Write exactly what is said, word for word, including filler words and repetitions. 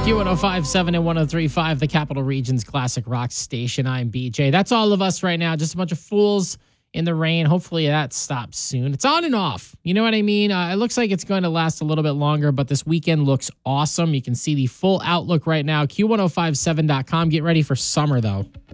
Q one oh five point seven and one oh three point five, the Capital Region's classic rock station. I'm B J. That's all of us right now. Just a bunch of fools in the rain. Hopefully that stops soon. It's on and off. You know what I mean? Uh, it looks like it's going to last a little bit longer, but this weekend looks awesome. You can see the full outlook right now. Q ten fifty-seven dot com. Get ready for summer, though.